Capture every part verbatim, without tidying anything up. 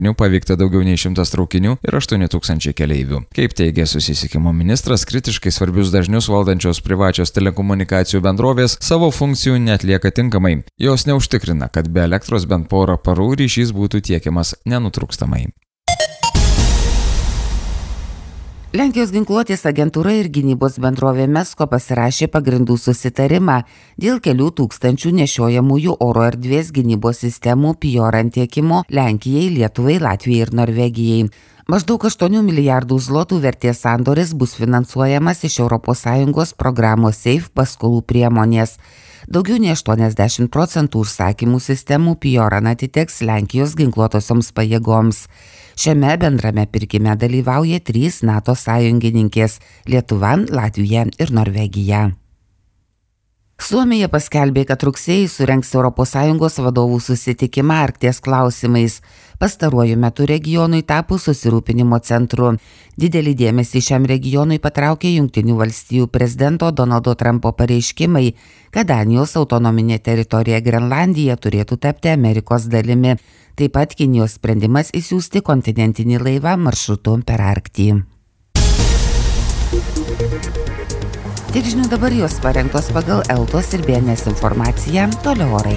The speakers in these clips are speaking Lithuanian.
paveikta daugiau nei šimtas traukinių ir aštuoni tūkstančiai keleivių. Kaip teigia susisiekimo ministras, kritiškai svarbius dažnius valdančios privačios telekomunikacijų bendrovės savo funkcijų neatlieka tinkamai. Jos neužtikrina, kad be elektros bent porą parų ryšys būtų tiekiamas nenutrūkstamai. Lenkijos ginkluotės agentūra ir gynybos bendrovė Mesko pasirašė pagrindų susitarimą dėl kelių tūkstančių nešiojamųjų oro erdvės gynybos sistemų Pioran tiekimo Lenkijai, Lietuvai, Latvijai ir Norvegijai. Maždaug aštuonių milijardų zlotų vertės sandoris bus finansuojamas iš Europos Sąjungos programos SAFE paskolų priemonės. Daugiau nei aštuoniasdešimt procentų užsakymų sistemų Pioran atiteks Lenkijos ginkluotosioms pajėgoms. Šiame bendrame pirkime dalyvauja trys NATO sąjungininkės – Lietuva, Latvija ir Norvegija. Suomija paskelbė, kad rugsėjį surengs Europos Sąjungos vadovų susitikimą Arkties klausimais. Pastaruoju metu regionui tapo susirūpinimo centru. Didelį dėmesį šiam regionui patraukė Jungtinių valstijų prezidento Donaldo Trumpo pareiškimai, kad Danijos autonominė teritorija Grenlandija turėtų tapti Amerikos dalimi. Taip pat Kinijos sprendimas įsiųsti kontinentinį laivą maršrutu per Arktį. Tiek žinių dabar jos parengtos pagal Eltos ir B N S informaciją, toliau orai.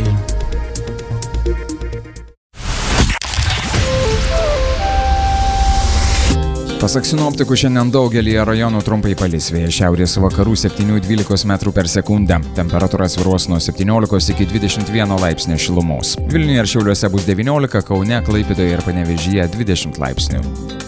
Pasak sinoptikų, šiandien daugelyje rajonų trumpai palis, vėjas šiaurės vakarų septynių dvylikos metrų per sekundę. Temperatūra svyruos nuo septyniolikos iki dvidešimt vieno laipsnio šilumos. Vilniuje ir Šiauliuose bus devyniolika, Kaune, Klaipėdoje ir Panevėžyje dvidešimt laipsnių.